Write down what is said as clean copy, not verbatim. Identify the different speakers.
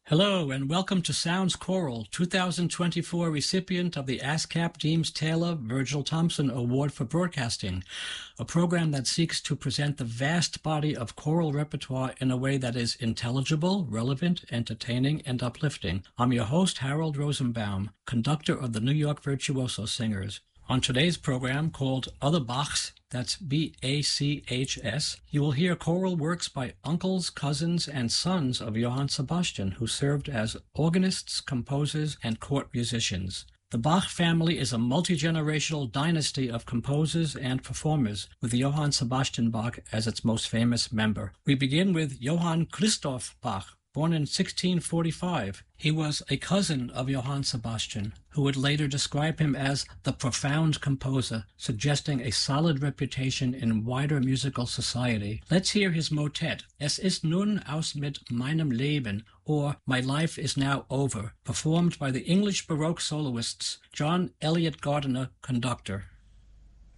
Speaker 1: Hello and welcome to Sounds Choral, 2024 recipient of the ASCAP Deems Taylor Virgil Thompson Award for Broadcasting, a program that seeks to present the vast body of choral repertoire in a way that is intelligible, relevant, entertaining, and uplifting. I'm your host, Harold Rosenbaum, conductor of the New York Virtuoso Singers. On today's program, called Other Bachs, that's B-A-C-H-S, you will hear choral works by uncles, cousins, and sons of Johann Sebastian, who served as organists, composers, and court musicians. The Bach family is a multi-generational dynasty of composers and performers, with Johann Sebastian Bach as its most famous member. We begin with Johann Christoph Bach, born in 1645. He was a cousin of Johann Sebastian, who would later describe him as the profound composer, suggesting a solid reputation in wider musical society. Let's hear his motet, Es ist nun aus mit meinem Leben, or My Life is Now Over, performed by the English Baroque soloists John Eliot Gardiner, conductor.